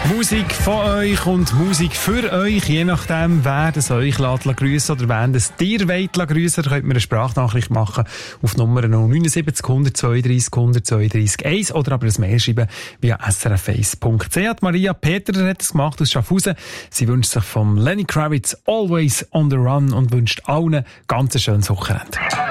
Musik von euch und Musik für euch, je nachdem, wer das euch grüssen oder wen das dir grüssen, könnt ihr eine Sprachnachricht machen auf Nummer 079 132 132 1 oder aber ein Mail schreiben via srf1.ch. Maria Peter hat es gemacht aus Schaffhausen. Sie wünscht sich von Lenny Kravitz Always on the Run und wünscht allen ganz ein schönes Wochenende.